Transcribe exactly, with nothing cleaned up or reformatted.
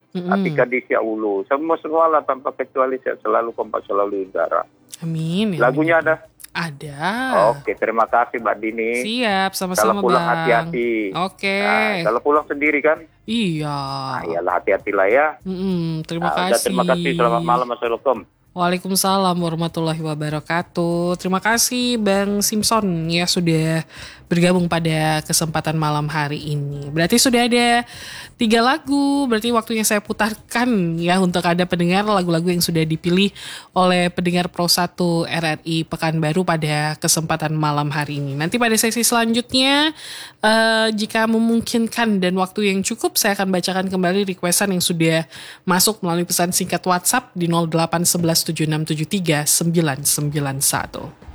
Atika Mm-mm. di Ulu. Semua sekolah tanpa kecuali saya selalu kompak selalu udara. Amin. Ya, amin, Lagunya ya. ada? Ada. Oke, terima kasih Mbak Dini. Siap, Kalau sama-sama pulang Bang. hati-hati. Oke. Nah, kalau pulang sendiri kan? Iya. Ah, iyalah hati-hatilah ya. Mm-mm, terima Ah, udah terima kasih. Selamat kasih. malam. Assalamualaikum. Waalaikumsalam warahmatullahi wabarakatuh. Terima kasih Bang Simpson ya sudah bergabung pada kesempatan malam hari ini. Berarti sudah ada tiga lagu, berarti waktunya saya putarkan ya untuk ada pendengar lagu-lagu yang sudah dipilih oleh pendengar Pro satu R R I Pekanbaru pada kesempatan malam hari ini. Nanti pada sesi selanjutnya eh, jika memungkinkan dan waktu yang cukup saya akan bacakan kembali requestan yang sudah masuk melalui pesan singkat WhatsApp di nol delapan satu satu tujuh enam tujuh tiga sembilan sembilan satu.